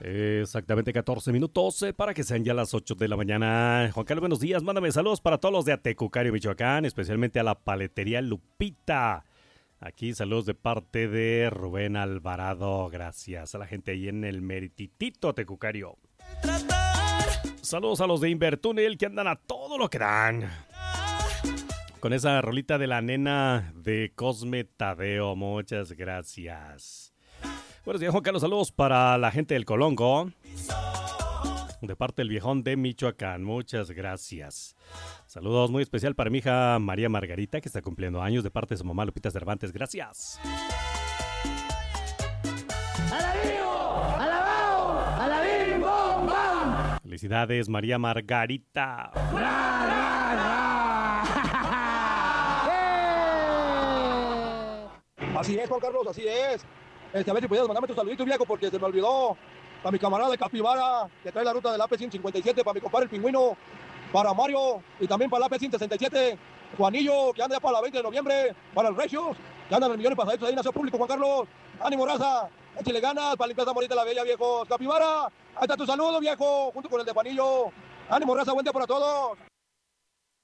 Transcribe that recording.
Exactamente 14 minutos para que sean ya las 8 de la mañana. Juan Carlos, buenos días. Mándame saludos para todos los de Atecucario, Michoacán, especialmente a la paletería Lupita. Aquí saludos de parte de Rubén Alvarado. Gracias a la gente ahí en el Merititito Atecucario. Saludos a los de Invertúnel que andan a todo lo que dan. Con esa rolita de la nena de Cosme Tadeo. Muchas gracias. Buenos días, Juan Carlos. Saludos para la gente del Colongo. De parte del viejón de Michoacán. Muchas gracias. Saludos muy especial para mi hija María Margarita, que está cumpliendo años, de parte de su mamá Lupita Cervantes. Gracias. ¡Alabao! ¡Alabim, bom, bam! Felicidades, María Margarita. Así es, Juan Carlos, así es. A ver si podías mandarme tu saludito, viejo, porque se me olvidó. Para mi camarada de Capibara, que trae la ruta del AP-157, para mi compadre el Pingüino, para Mario, y también para el AP-167, Juanillo, que anda ya para la 20 de noviembre, para el Regios, que andan en millones pasaditos ahí en el público, Juan Carlos. Ánimo, raza, échale ganas para limpiar esa morita de la bella, viejos. Capibara, ahí está tu saludo, viejo, junto con el de Juanillo. Ánimo, raza, buen día para todos.